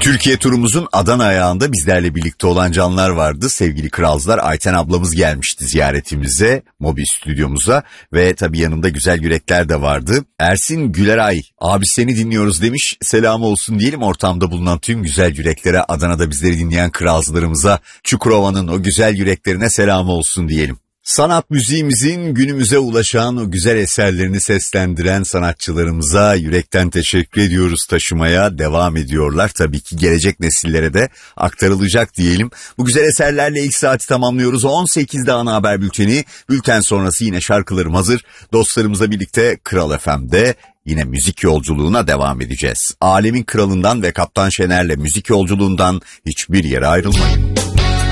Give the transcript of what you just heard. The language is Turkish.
Türkiye turumuzun Adana ayağında bizlerle birlikte olan canlar vardı. Sevgili kralcılar, Ayten ablamız gelmişti ziyaretimize, Mobi stüdyomuza ve tabii yanında güzel yürekler de vardı. Ersin Güleray, abi seni dinliyoruz demiş, selamı olsun diyelim ortamda bulunan tüm güzel yüreklere, Adana'da bizleri dinleyen kralcılarımıza, Çukurova'nın o güzel yüreklerine selamı olsun diyelim. Sanat müziğimizin günümüze ulaşan o güzel eserlerini seslendiren sanatçılarımıza yürekten teşekkür ediyoruz, taşımaya devam ediyorlar. Tabii ki gelecek nesillere de aktarılacak diyelim. Bu güzel eserlerle ilk saati tamamlıyoruz. 18'de ana haber bülteni, bülten sonrası yine şarkılarım hazır. Dostlarımızla birlikte Kral FM'de yine müzik yolculuğuna devam edeceğiz. Alemin kralından ve Kaptan Şener'le müzik yolculuğundan hiçbir yere ayrılmayın.